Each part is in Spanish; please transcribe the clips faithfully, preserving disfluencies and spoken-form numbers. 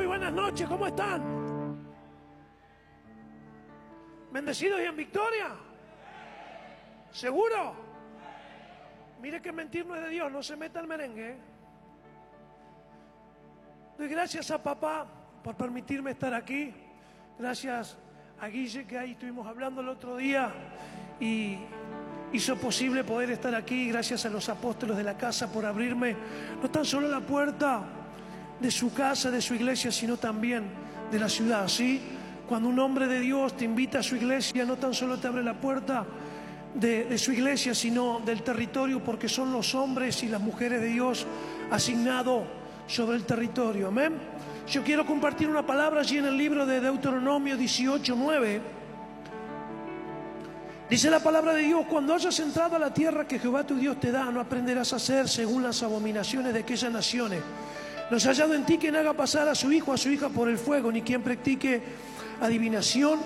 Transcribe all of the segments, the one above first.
Muy buenas noches, ¿cómo están? ¿Bendecidos y en victoria? ¿Seguro? Mire que mentir no es de Dios, no se meta el merengue, ¿eh? Doy gracias a papá por permitirme estar aquí. Gracias a Guille, que ahí estuvimos hablando el otro día y hizo posible poder estar aquí. Gracias a los apóstoles de la casa por abrirme no tan solo la puerta de su casa, de su iglesia, sino también de la ciudad, ¿sí? Cuando un hombre de Dios te invita a su iglesia, no tan solo te abre la puerta de, de su iglesia, sino del territorio, porque son los hombres y las mujeres de Dios asignados sobre el territorio. Amén. Yo quiero compartir una palabra allí en el libro de Deuteronomio dieciocho, nueve. Dice la palabra de Dios: cuando hayas entrado a la tierra que Jehová tu Dios te da, no aprenderás a hacer según las abominaciones de aquellas naciones. No se ha hallado en ti quien haga pasar a su hijo o a su hija por el fuego, ni quien practique adivinación,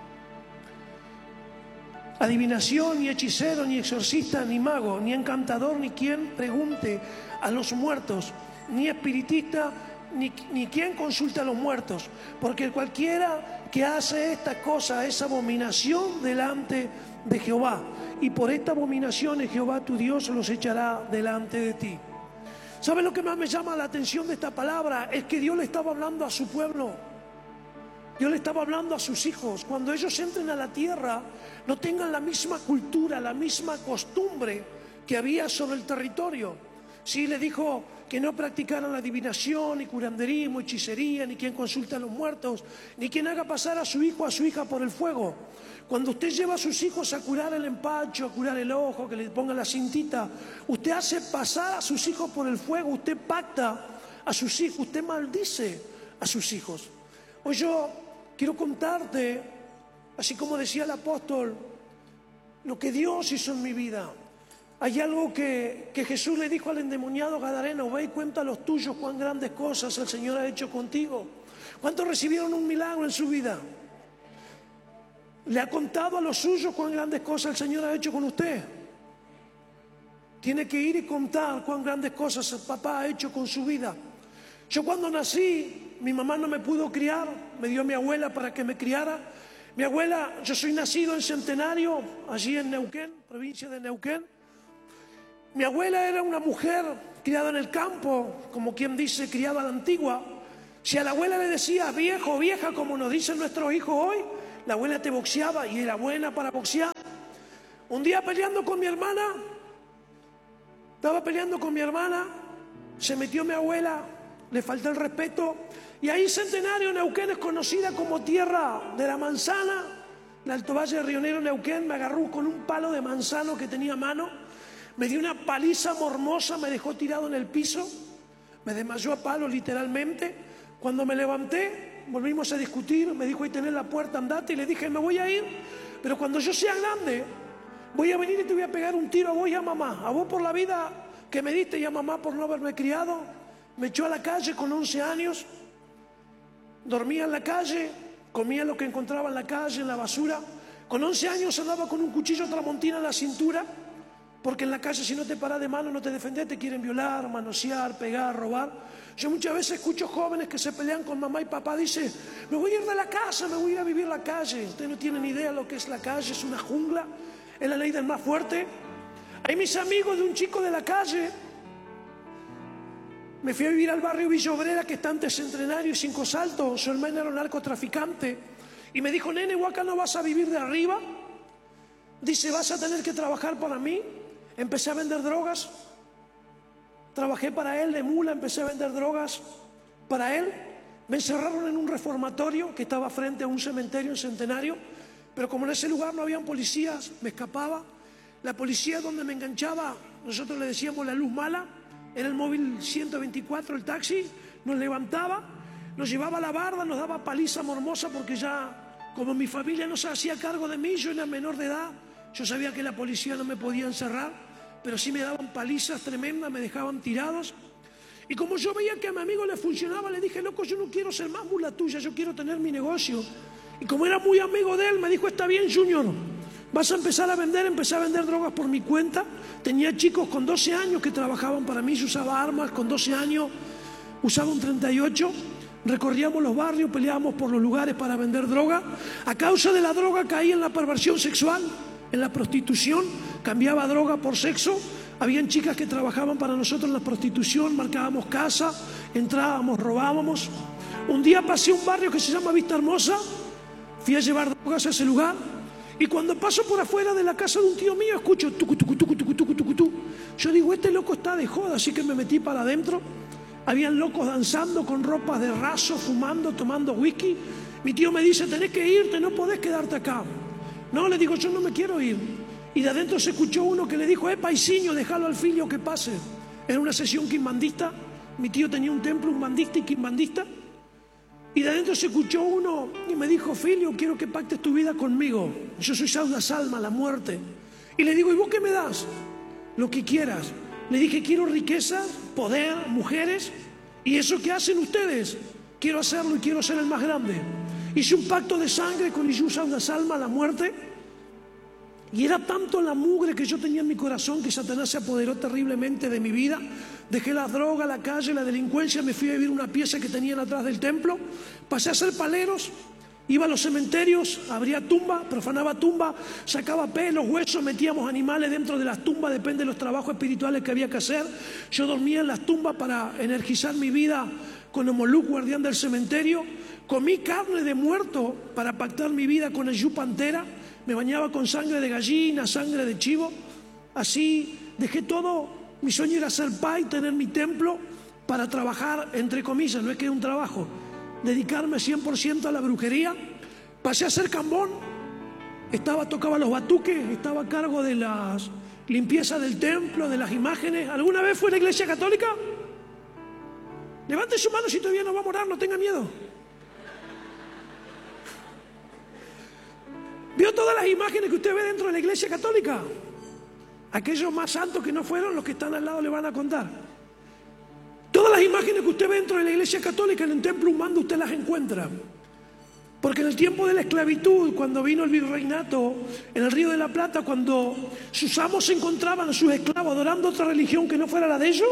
adivinación, ni hechicero, ni exorcista, ni mago, ni encantador, ni quien pregunte a los muertos, ni espiritista, ni, ni quien consulte a los muertos, porque cualquiera que hace esta cosa es abominación delante de Jehová, y por esta abominación Jehová tu Dios los echará delante de ti. ¿Saben lo que más me llama la atención de esta palabra? Es que Dios le estaba hablando a su pueblo. Dios le estaba hablando a sus hijos. Cuando ellos entren a la tierra, no tengan la misma cultura, la misma costumbre que había sobre el territorio. Sí, le dijo que no practicaran la adivinación, ni curanderismo, hechicería, ni quien consulte a los muertos, ni quien haga pasar a su hijo o a su hija por el fuego. Cuando usted lleva a sus hijos a curar el empacho, a curar el ojo, que le ponga la cintita, usted hace pasar a sus hijos por el fuego, usted pacta a sus hijos, usted maldice a sus hijos. Hoy yo quiero contarte, así como decía el apóstol, lo que Dios hizo en mi vida. Hay algo que, que Jesús le dijo al endemoniado gadareno: ve y cuenta a los tuyos cuán grandes cosas el Señor ha hecho contigo. ¿Cuántos recibieron un milagro en su vida? ¿Le ha contado a los suyos cuán grandes cosas el Señor ha hecho con usted? Tiene que ir y contar cuán grandes cosas el papá ha hecho con su vida. Yo cuando nací, mi mamá no me pudo criar, me dio mi abuela para que me criara. Mi abuela, yo soy nacido en Centenario, allí en Neuquén, provincia de Neuquén. Mi abuela era una mujer criada en el campo, como quien dice, criada a la antigua. Si a la abuela le decía viejo o vieja, como nos dicen nuestros hijos hoy, la abuela te boxeaba y era buena para boxear. Un día peleando con mi hermana, estaba peleando con mi hermana, se metió mi abuela, le faltó el respeto. Y ahí Centenario, Neuquén, es conocida como tierra de la manzana. El Alto Valle de Río Negro, Neuquén, me agarró con un palo de manzano que tenía a mano. Me dio una paliza mormosa, me dejó tirado en el piso, me desmayó a palo literalmente. Cuando me levanté, volvimos a discutir, me dijo: ahí tenés la puerta, andate. Y le dije: me voy a ir, pero cuando yo sea grande, voy a venir y te voy a pegar un tiro a vos y a mamá. A vos por la vida que me diste y a mamá por no haberme criado. Me echó a la calle con once años, dormía en la calle, comía lo que encontraba en la calle, en la basura. Con once años andaba con un cuchillo tramontina en la cintura, porque en la calle si no te paras de mano, no te defendés, te quieren violar, manosear, pegar, robar. Yo muchas veces escucho jóvenes que se pelean con mamá y papá, dice: me voy a ir de la casa, me voy a ir a vivir la calle. Ustedes no tienen idea lo que es la calle, es una jungla, es la ley del más fuerte. Hay mis amigos de un chico de la calle. Me fui a vivir al barrio Villa Obrera, que está entre Centenario y Cinco Saltos. Su hermano era un narcotraficante y me dijo: nene, vos acá no vas a vivir de arriba. Dice: vas a tener que trabajar para mí. Empecé a vender drogas, trabajé para él de mula, empecé a vender drogas para él. Me encerraron en un reformatorio que estaba frente a un cementerio en Centenario, pero como en ese lugar no habían policías, me escapaba. La policía donde me enganchaba, nosotros le decíamos la luz mala, era el móvil ciento veinticuatro, el taxi, nos levantaba, nos llevaba a la barda, nos daba paliza mormosa, porque ya, como mi familia no se hacía cargo de mí, yo era menor de edad, yo sabía que la policía no me podía encerrar, pero sí me daban palizas tremendas, me dejaban tirados. Y como yo veía que a mi amigo le funcionaba, le dije: loco, yo no quiero ser más mula tuya, yo quiero tener mi negocio. Y como era muy amigo de él, me dijo: está bien, Junior, vas a empezar a vender. Empecé a vender drogas por mi cuenta. Tenía chicos con doce años que trabajaban para mí, yo usaba armas con doce años, usaba un treinta y ocho. recorríamos los barrios, peleábamos por los lugares para vender droga. A causa de la droga caí en la perversión sexual, en la prostitución, cambiaba droga por sexo. Habían chicas que trabajaban para nosotros en la prostitución, marcábamos casa, entrábamos, robábamos. Un día pasé a un barrio que se llama Vista Hermosa, fui a llevar drogas a ese lugar, y cuando paso por afuera de la casa de un tío mío, escucho tucu, tucu, tucu, tucu, tucu, tucu, tucu. Yo digo, este loco está de joda, así que me metí para adentro. Habían locos danzando con ropas de raso, fumando, tomando whisky. Mi tío me dice, tenés que irte, no podés quedarte acá. No, le digo, yo no me quiero ir. Y de adentro se escuchó uno que le dijo, eh, paisiño, déjalo al filio que pase. Era una sesión quimbandista. Mi tío tenía un templo umbandista y quimbandista. Y de adentro se escuchó uno y me dijo, filio, quiero que pactes tu vida conmigo. Yo soy Sauda Salma, la muerte. Y le digo, ¿y vos qué me das? Lo que quieras. Le dije, quiero riquezas, poder, mujeres. ¿Y eso qué hacen ustedes? Quiero hacerlo y quiero ser el más grande. Hice un pacto de sangre con Jesús Sauda Salma, la muerte. Y era tanto la mugre que yo tenía en mi corazón que Satanás se apoderó terriblemente de mi vida. Dejé la droga, la calle, la delincuencia, me fui a vivir una pieza que tenían atrás del templo. Pasé a ser paleros, iba a los cementerios, abría tumba, profanaba tumba, sacaba pelos, huesos, metíamos animales dentro de las tumbas, depende de los trabajos espirituales que había que hacer. Yo dormía en las tumbas para energizar mi vida con Omoluk, guardián del cementerio. Comí carne de muerto para pactar mi vida con el Yu Pantera. Me bañaba con sangre de gallina, sangre de chivo. Así dejé todo. Mi sueño era ser pai, tener mi templo para trabajar, entre comillas, no es que era un trabajo, dedicarme cien por ciento a la brujería. Pasé a ser cambón. Estaba, tocaba los batuques, estaba a cargo de las limpiezas del templo, de las imágenes. ¿Alguna vez fue a la iglesia católica? Levante su mano si todavía no va a morar, no tenga miedo. ¿Vio todas las imágenes que usted ve dentro de la iglesia católica? Aquellos más santos que no fueron, los que están al lado le van a contar. Todas las imágenes que usted ve dentro de la iglesia católica, en el templo humano, usted las encuentra. Porque en el tiempo de la esclavitud, cuando vino el virreinato en el Río de la Plata, cuando sus amos se encontraban a sus esclavos adorando otra religión que no fuera la de ellos,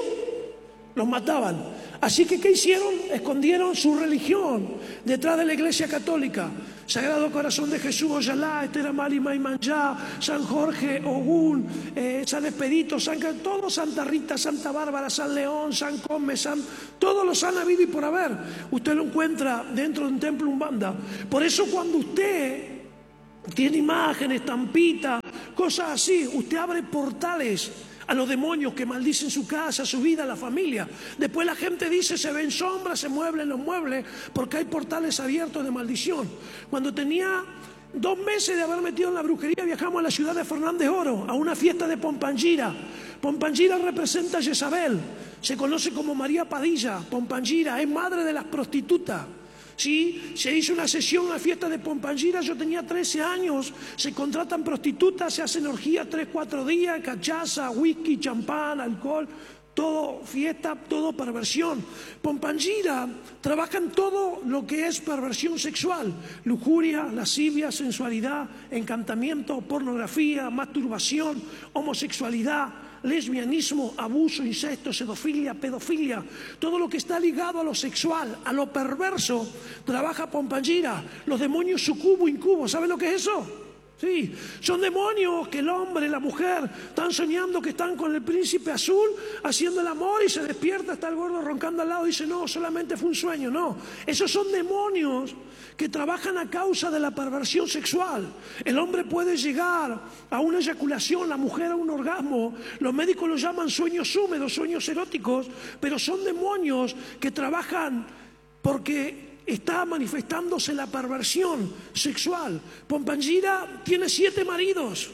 los mataban. Así que, ¿qué hicieron? Escondieron su religión detrás de la iglesia católica. Sagrado Corazón de Jesús, Oyalá, Esther Amali, Maimanjá, San Jorge, Ogún, eh, San Expedito, San, todos, Santa Rita, Santa Bárbara, San León, San Come, San, todos los han habido y por haber. Usted lo encuentra dentro de un templo umbanda. Por eso cuando usted tiene imágenes, estampitas, cosas así, usted abre portales a los demonios que maldicen su casa, su vida, la familia. Después la gente dice, se ven sombras, se mueven los muebles, porque hay portales abiertos de maldición. Cuando tenía dos meses de haber metido en la brujería, viajamos a la ciudad de Fernández Oro, a una fiesta de Pompangira. Pompangira representa a Jezabel, se conoce como María Padilla. Pompangira es madre de las prostitutas. Sí, se hizo una sesión, una fiesta de Pompangira, yo tenía trece años, se contratan prostitutas, se hacen orgías tres, cuatro días, cachaza, whisky, champán, alcohol, todo fiesta, todo perversión. Pompangira trabajan todo lo que es perversión sexual, lujuria, lascivia, sensualidad, encantamiento, pornografía, masturbación, homosexualidad, lesbianismo, abuso, incesto, sedofilia, pedofilia, todo lo que está ligado a lo sexual, a lo perverso, trabaja Pompangira. Los demonios sucubo, incubo, ¿saben lo que es eso? Sí, son demonios que el hombre, la mujer, están soñando que están con el príncipe azul, haciendo el amor y se despierta, está el gordo roncando al lado y dice, no, solamente fue un sueño. No, esos son demonios que trabajan a causa de la perversión sexual. El hombre puede llegar a una eyaculación, la mujer a un orgasmo. Los médicos lo llaman sueños húmedos, sueños eróticos, pero son demonios que trabajan porque está manifestándose la perversión sexual. Pompangira tiene siete maridos.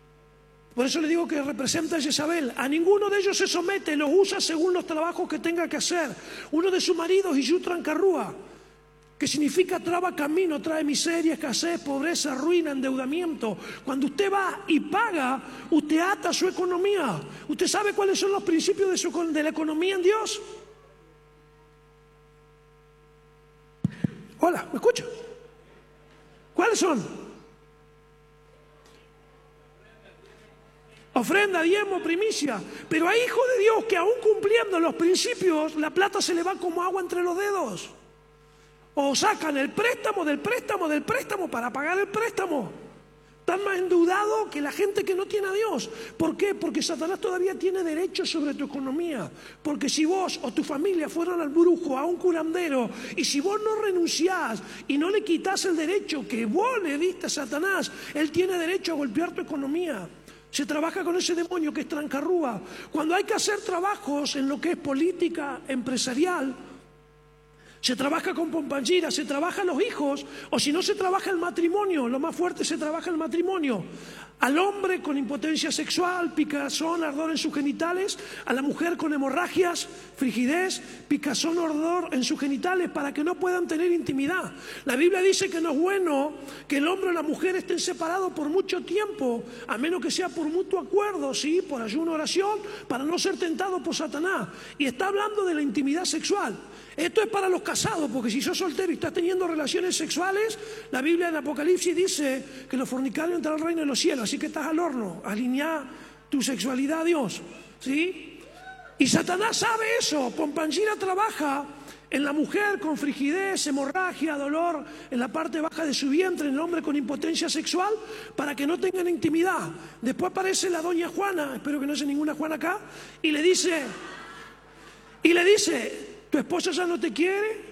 Por eso le digo que representa a Jezabel. A ninguno de ellos se somete, los usa según los trabajos que tenga que hacer. Uno de sus maridos, Iyú Trancarrúa, que significa traba camino, trae miseria, escasez, pobreza, ruina, endeudamiento. Cuando usted va y paga, usted ata su economía. ¿Usted sabe cuáles son los principios de, su, de la economía en Dios? Hola, ¿me escucha? ¿Cuáles son? Ofrenda, diezmo, primicia. Pero hay hijos de Dios que aún cumpliendo los principios, la plata se le va como agua entre los dedos. O sacan el préstamo del préstamo del préstamo para pagar el préstamo. Están más endeudados que la gente que no tiene a Dios. ¿Por qué? Porque Satanás todavía tiene derecho sobre tu economía. Porque si vos o tu familia fueron al brujo, a un curandero, y si vos no renunciás y no le quitas el derecho que vos le diste a Satanás, él tiene derecho a golpear tu economía. Se trabaja con ese demonio que es trancarrúa. Cuando hay que hacer trabajos en lo que es política empresarial, se trabaja con pompangira, se trabaja los hijos, o si no se trabaja el matrimonio, lo más fuerte se trabaja el matrimonio. Al hombre con impotencia sexual, picazón, ardor en sus genitales, a la mujer con hemorragias, frigidez, picazón, ardor en sus genitales para que no puedan tener intimidad. La Biblia dice que no es bueno que el hombre o la mujer estén separados por mucho tiempo, a menos que sea por mutuo acuerdo, ¿sí? Por ayuno, oración, para no ser tentados por Satanás. Y está hablando de la intimidad sexual. Esto es para los casados, porque si sos soltero y estás teniendo relaciones sexuales, la Biblia en Apocalipsis dice que los fornicarios entran al reino de los cielos, así que estás al horno, alineá tu sexualidad a Dios, ¿sí? Y Satanás sabe eso. Pompangira trabaja en la mujer con frigidez, hemorragia, dolor en la parte baja de su vientre, en el hombre con impotencia sexual, para que no tengan intimidad. Después aparece la doña Juana, espero que no haya ninguna Juana acá, y le dice, y le dice... ¿Tu esposo ya no te quiere?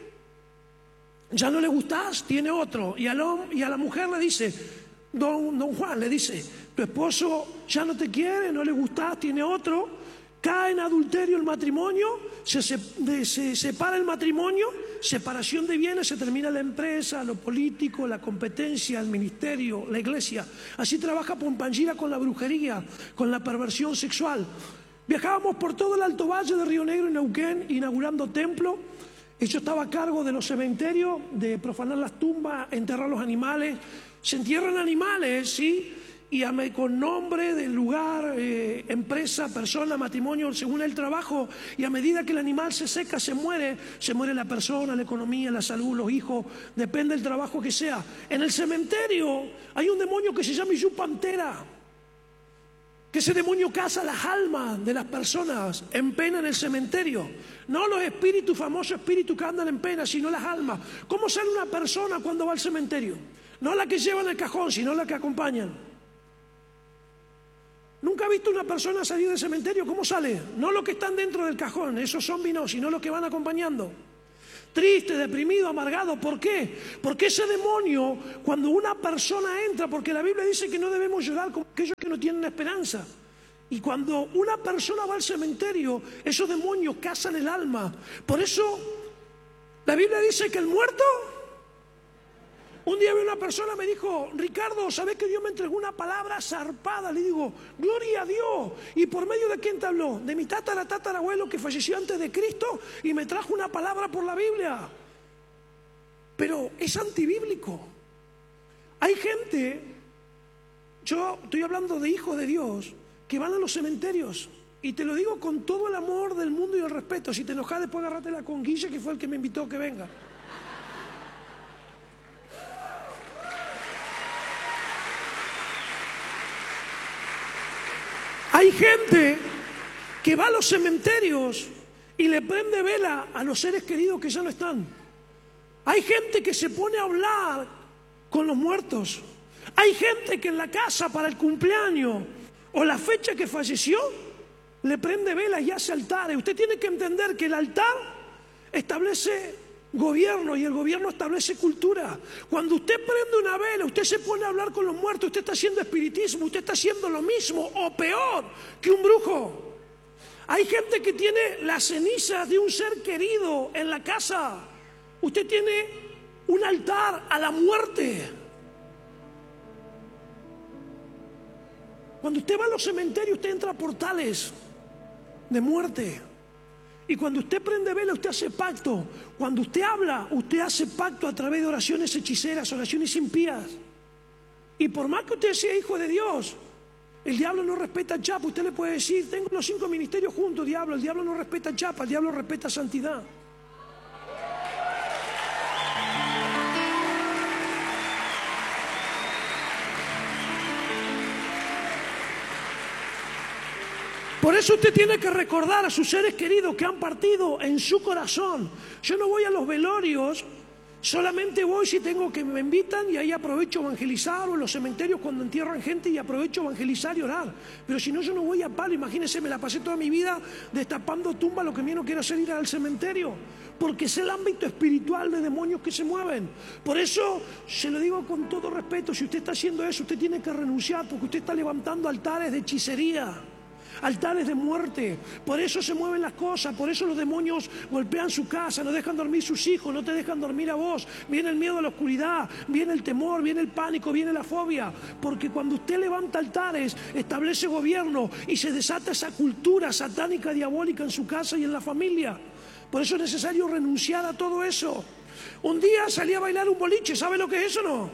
¿Ya no le gustás? Tiene otro. Y a, lo, y a la mujer le dice, don, don Juan, le dice, tu esposo ya no te quiere, no le gustás, tiene otro. Cae en adulterio el matrimonio, se, se, de, se separa el matrimonio, separación de bienes, se termina la empresa, lo político, la competencia, el ministerio, la iglesia. Así trabaja Pompangira con la brujería, con la perversión sexual. Viajábamos por todo el Alto Valle de Río Negro y Neuquén inaugurando templos. Yo estaba a cargo de los cementerios, de profanar las tumbas, enterrar los animales. Se entierran animales, ¿sí? Y a, con nombre del lugar, eh, empresa, persona, matrimonio, según el trabajo. Y a medida que el animal se seca, se muere. Se muere la persona, la economía, la salud, los hijos. Depende del trabajo que sea. En el cementerio hay un demonio que se llama Yupantera. Que ese demonio caza las almas de las personas en pena en el cementerio. No los espíritus, famosos espíritus que andan en pena, sino las almas. ¿Cómo sale una persona cuando va al cementerio? No la que lleva en el cajón, sino la que acompañan. ¿Nunca ha visto una persona salir del cementerio? ¿Cómo sale? No los que están dentro del cajón, esos zombies no, sino los que van acompañando. Triste, deprimido, amargado. ¿Por qué? Porque ese demonio, cuando una persona entra, porque la Biblia dice que no debemos llorar como aquellos que no tienen esperanza. Y cuando una persona va al cementerio, esos demonios cazan el alma. Por eso, la Biblia dice que el muerto... Un día una persona me dijo, Ricardo, ¿sabés que Dios me entregó una palabra zarpada? Le digo, gloria a Dios. ¿Y por medio de quién te habló? De mi tatara, tatarabuelo que falleció antes de Cristo y me trajo una palabra por la Biblia. Pero es antibíblico. Hay gente, yo estoy hablando de hijos de Dios, que van a los cementerios. Y te lo digo con todo el amor del mundo y el respeto. Si te enojas, después agárratela con Guille, que fue el que me invitó a que venga. Hay gente que va a los cementerios y le prende vela a los seres queridos que ya no están. Hay gente que se pone a hablar con los muertos. Hay gente que en la casa para el cumpleaños o la fecha que falleció le prende velas y hace altares. Usted tiene que entender que el altar establece gobierno y el gobierno establece cultura. Cuando usted prende una vela, usted se pone a hablar con los muertos, usted está haciendo espiritismo, usted está haciendo lo mismo o peor que un brujo. Hay gente que tiene las cenizas de un ser querido en la casa. Usted tiene un altar a la muerte. Cuando usted va a los cementerios, usted entra a portales de muerte. Y cuando usted prende vela, usted hace pacto. Cuando usted habla, usted hace pacto a través de oraciones hechiceras, oraciones impías. Y por más que usted sea hijo de Dios, el diablo no respeta a chapa. Usted le puede decir, tengo los cinco ministerios juntos, diablo. El diablo no respeta a chapa, el diablo respeta santidad. Por eso usted tiene que recordar a sus seres queridos que han partido en su corazón. Yo no voy a los velorios Solamente voy si tengo que me invitan y ahí aprovecho a evangelizar, o en los cementerios cuando entierran gente y aprovecho a evangelizar y orar. Pero si no, yo no voy a palo. Imagínense, me la pasé toda mi vida destapando tumbas, lo que menos quiero hacer es ir al cementerio, porque es el ámbito espiritual de demonios que se mueven. Por eso, se lo digo con todo respeto, si usted está haciendo eso, usted tiene que renunciar, porque usted está levantando altares de hechicería, altares de muerte. Por eso se mueven las cosas, por eso los demonios golpean su casa, no dejan dormir sus hijos, no te dejan dormir a vos. Viene el miedo a la oscuridad, viene el temor, viene el pánico, viene la fobia. Porque cuando usted levanta altares, establece gobierno y se desata esa cultura satánica, diabólica en su casa y en la familia. Por eso es necesario renunciar a todo eso. Un día salí a bailar un boliche, ¿sabe lo que es eso o no?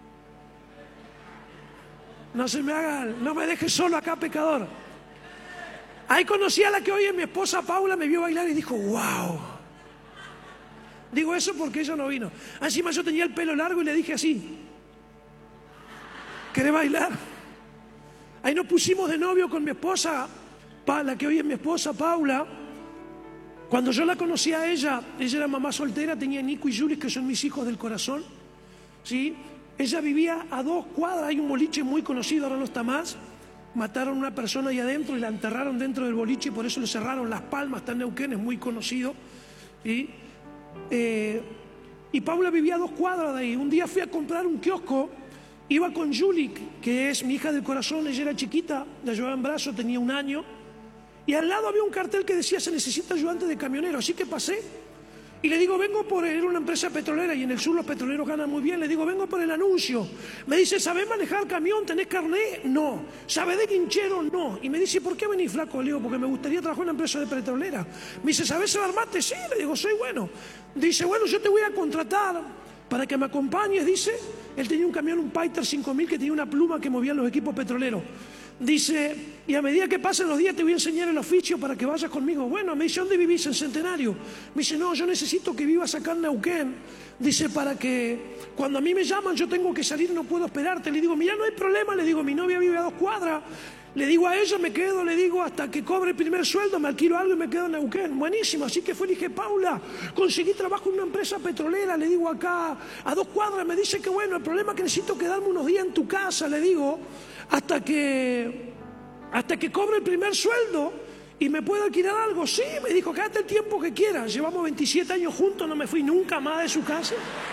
No se me hagan, no me deje solo acá, pecador. Ahí conocí a la que hoy es mi esposa Paula, me vio bailar y dijo, wow. Digo eso porque ella no vino. Encima yo tenía el pelo largo y le dije así, ¿querés bailar? Ahí nos pusimos de novio con mi esposa, la que hoy es mi esposa Paula. Cuando yo la conocí a ella, ella era mamá soltera, tenía Nico y Julis, que son mis hijos del corazón, ¿sí? Ella vivía a dos cuadras, hay un boliche muy conocido, ahora no está más. Mataron a una persona ahí adentro y la enterraron dentro del boliche y por eso le cerraron Las Palmas, está en Neuquén, es muy conocido. ¿Sí? Eh, y Paula vivía a dos cuadras de ahí. Un día fui a comprar un kiosco, iba con Julie, que es mi hija del corazón, ella era chiquita, la llevaba en brazos, tenía un año. Y al lado había un cartel que decía, se necesita ayudante de camionero, así que pasé. Y le digo, vengo por... Era una empresa petrolera y en el sur los petroleros ganan muy bien. Le digo, vengo por el anuncio. Me dice, ¿sabés manejar camión? ¿Tenés carné? No. ¿Sabés de guinchero? No. Y me dice, ¿por qué venís, flaco? Le digo, porque me gustaría trabajar en una empresa de petrolera. Me dice, ¿sabés cebar mate? Sí. Le digo, soy bueno. Dice, bueno, yo te voy a contratar para que me acompañes, dice. Él tenía un camión, un Piter cinco mil, que tenía una pluma que movía los equipos petroleros. Dice, y a medida que pasen los días te voy a enseñar el oficio para que vayas conmigo. Bueno, me dice, ¿dónde vivís? En Centenario. Me dice, no, yo necesito que vivas acá en Neuquén. Dice, para que cuando a mí me llaman yo tengo que salir y no puedo esperarte. Le digo, mira, no hay problema. Le digo, mi novia vive a dos cuadras. Le digo a ella, me quedo, le digo, hasta que cobre el primer sueldo, me alquilo algo y me quedo en Neuquén. Buenísimo. Así que fue, le dije, Paula, conseguí trabajo en una empresa petrolera. Le digo, acá a dos cuadras. Me dice que bueno, el problema es que necesito quedarme unos días en tu casa. Le digo, hasta que hasta que cobre el primer sueldo y me pueda alquilar algo. Sí, me dijo, quédate el tiempo que quieras. Llevamos veintisiete años juntos, no me fui nunca más de su casa.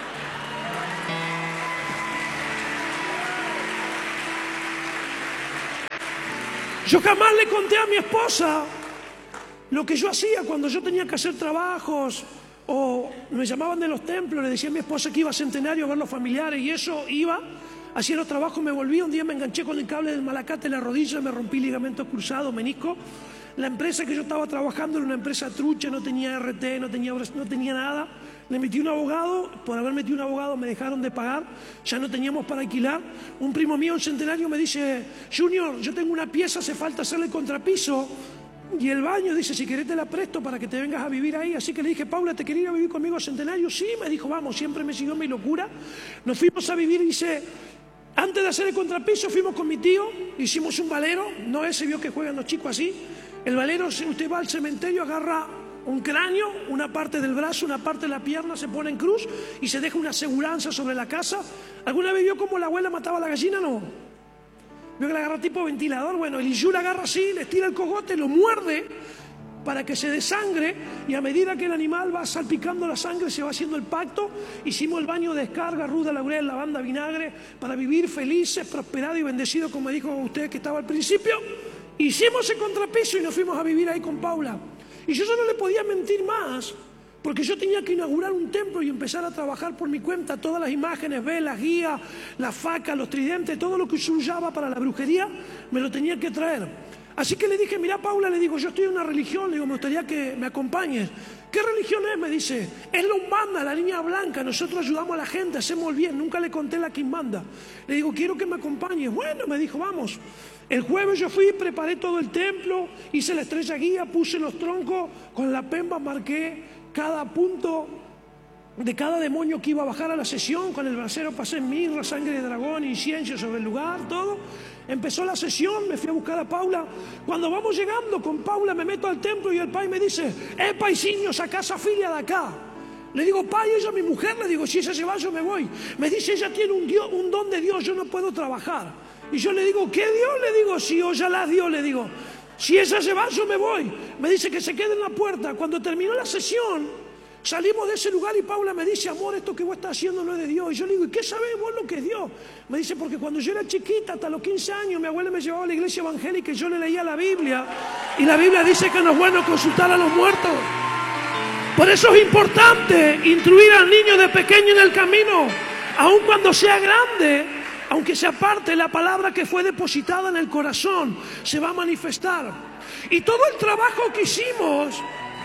Yo jamás le conté a mi esposa lo que yo hacía cuando yo tenía que hacer trabajos o me llamaban de los templos. Le decía a mi esposa que iba a Centenario a ver los familiares y eso iba. Hacía los trabajos, me volví, un día me enganché con el cable del malacate en la rodilla, me rompí ligamento cruzado, menisco. La empresa que yo estaba trabajando era una empresa trucha, no tenía R T, no tenía, no tenía nada. Le metí un abogado, por haber metido un abogado me dejaron de pagar, ya no teníamos para alquilar. Un primo mío en Centenario me dice, Junior, yo tengo una pieza, hace falta hacerle contrapiso. Y el baño, dice, si querés te la presto para que te vengas a vivir ahí. Así que le dije, Paula, ¿te querías ir a vivir conmigo a Centenario? Sí, me dijo, vamos, siempre me siguió mi locura. Nos fuimos a vivir, dice... Antes de hacer el contrapiso fuimos con mi tío, hicimos un valero, no ese vio que juegan los chicos así. El valero, si usted va al cementerio, agarra un cráneo, una parte del brazo, una parte de la pierna, se pone en cruz y se deja una aseguranza sobre la casa. ¿Alguna vez vio cómo la abuela mataba a la gallina? No. Vio que la agarra tipo ventilador. Bueno, el Iyú la agarra así, le tira el cogote, lo muerde para que se desangre y a medida que el animal va salpicando la sangre se va haciendo el pacto. Hicimos el baño de descarga, ruda, laurel, lavanda, vinagre, para vivir felices, prosperados y bendecidos, como dijo usted que estaba al principio. Hicimos el contrapiso y nos fuimos a vivir ahí con Paula. Y yo ya no le podía mentir más, porque yo tenía que inaugurar un templo y empezar a trabajar por mi cuenta. Todas las imágenes, velas, guías, las facas, los tridentes, todo lo que se usaba para la brujería, me lo tenía que traer. Así que le dije, mira Paula, le digo, yo estoy en una religión, le digo, me gustaría que me acompañes. ¿Qué religión es? Me dice, es la Umbanda, la línea blanca, nosotros ayudamos a la gente, hacemos el bien, nunca le conté la quimbanda. Le digo, quiero que me acompañes. Bueno, me dijo, vamos. El jueves yo fui, preparé todo el templo, hice la estrella guía, puse los troncos, con la pemba marqué cada punto de cada demonio que iba a bajar a la sesión. Con el brasero pasé mirra, sangre de dragón, incienso sobre el lugar, todo. Empezó la sesión, me fui a buscar a Paula. Cuando vamos llegando con Paula me meto al templo y el pai me dice, eh, paisiño, sacá esa filia de acá. Le digo, pa, y ella es mi mujer. Le digo, si ella se va, yo me voy. Me dice, ella tiene un, Dios, un don de Dios, yo no puedo trabajar. Y yo le digo, ¿qué Dios? Le digo, si ojalá Dios, le digo, si ella se va, yo me voy. Me dice que se quede en la puerta. Cuando terminó la sesión, salimos de ese lugar y Paula me dice, amor, esto que vos estás haciendo no es de Dios. Y yo le digo, ¿y qué sabés vos lo que es Dios? Me dice, porque cuando yo era chiquita, hasta los quince años, mi abuela me llevaba a la iglesia evangélica y yo le leía la Biblia. Y la Biblia dice que no es bueno consultar a los muertos. Por eso es importante instruir al niño de pequeño en el camino, aun cuando sea grande. Aunque se aparte, la palabra que fue depositada en el corazón se va a manifestar. Y todo el trabajo que hicimos...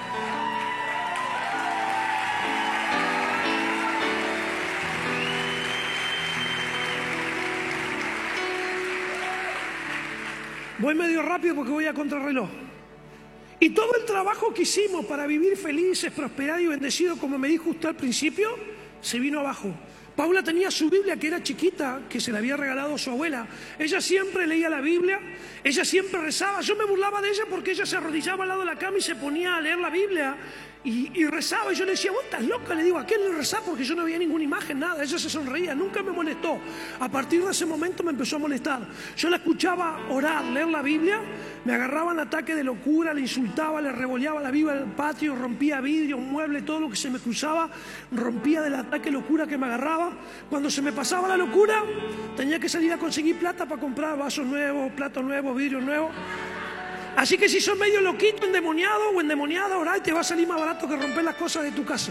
Voy medio rápido porque voy a contrarreloj. Y todo el trabajo que hicimos para vivir felices, prosperados y bendecidos, como me dijo usted al principio, se vino abajo. Paula tenía su Biblia, que era chiquita, que se la había regalado su abuela. Ella siempre leía la Biblia, ella siempre rezaba. Yo me burlaba de ella porque ella se arrodillaba al lado de la cama y se ponía a leer la Biblia y, y rezaba. Y yo le decía, vos estás loca, le digo, ¿a quién le rezás? Porque yo no veía ninguna imagen, nada. Ella se sonreía, nunca me molestó. A partir de ese momento me empezó a molestar. Yo la escuchaba orar, leer la Biblia, me agarraba en ataque de locura, le insultaba, le revoleaba la Biblia en el patio, rompía vidrios, muebles, todo lo que se me cruzaba, rompía del ataque de locura que me agarraba. Cuando se me pasaba la locura, tenía que salir a conseguir plata para comprar vasos nuevos, platos nuevos, vidrios nuevos. Así que si sos medio loquito, endemoniado o endemoniada, orá y te va a salir más barato que romper las cosas de tu casa.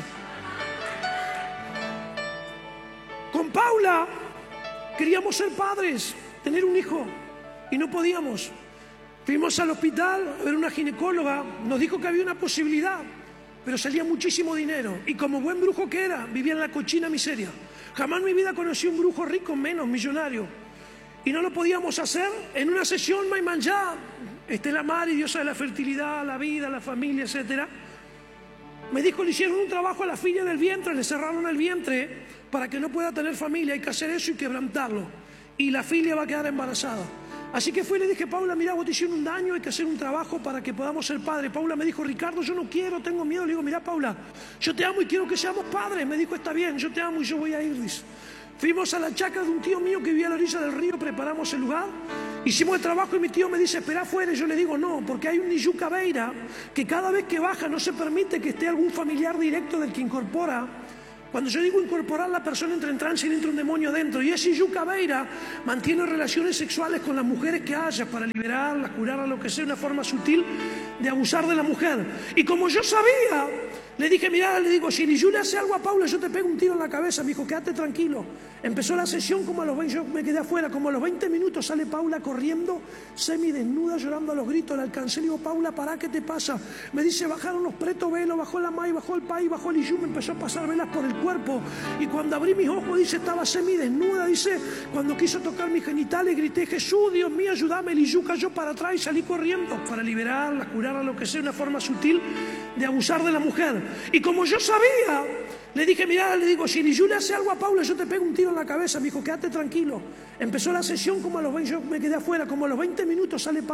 Con Paula queríamos ser padres, tener un hijo, y no podíamos. Fuimos al hospital a ver una ginecóloga, nos dijo que había una posibilidad, pero salía muchísimo dinero. Y como buen brujo que era, vivía en la cochina miseria. Jamás en mi vida conocí un brujo rico, menos millonario. Y no lo podíamos hacer. En una sesión, Maimanjá, Estela Mari, diosa de la fertilidad, la vida, la familia, etcétera, me dijo, le hicieron un trabajo a la filla del vientre, le cerraron el vientre para que no pueda tener familia. Hay que hacer eso y quebrantarlo. Y la filla va a quedar embarazada. Así que fui y le dije, Paula, mira, vos te hicieron un daño, hay que hacer un trabajo para que podamos ser padres. Paula me dijo, Ricardo, yo no quiero, tengo miedo. Le digo, mira, Paula, yo te amo y quiero que seamos padres. Me dijo, está bien, yo te amo y yo voy a ir, dice. Fuimos a la chacra de un tío mío que vivía a la orilla del río, preparamos el lugar, hicimos el trabajo y mi tío me dice, espera afuera. Y yo le digo, no, porque hay un Niyu Cabeira que cada vez que baja no se permite que esté algún familiar directo del que incorpora. Cuando yo digo incorporar, la persona entra en trance y entra un demonio dentro. Y ese Niyu Cabeira mantiene relaciones sexuales con las mujeres que haya para liberarlas, curarlas, lo que sea, una forma sutil de abusar de la mujer. Y como yo sabía, le dije, mira, le digo, si Niyu le hace algo a Paula, yo te pego un tiro en la cabeza. Me dijo, quédate tranquilo. Empezó la sesión como a los veinte, yo me quedé afuera, como a los veinte minutos sale Paula corriendo, semidesnuda, llorando a los gritos. La alcancé, le digo, Paula, pará, ¿qué te pasa? Me dice, bajaron los pretos velos, bajó la Mai, bajó el Pai, bajó el Niyu, me empezó a pasar velas por el cuerpo. Y cuando abrí mis ojos, dice, estaba semidesnuda, dice, cuando quiso tocar mis genitales, grité, Jesús, Dios mío, ayúdame. El Niyu cayó para atrás y salí corriendo para liberarla, curarla, lo que sea, una forma sutil de abusar de la mujer. Y como yo sabía, le dije, mira, le digo, si Niyu le hace algo a Paula, yo te pego un tiro en la cabeza. Me dijo, quédate tranquilo. Empezó la sesión como a los veinte, yo me quedé afuera, como a los veinte minutos sale Paula.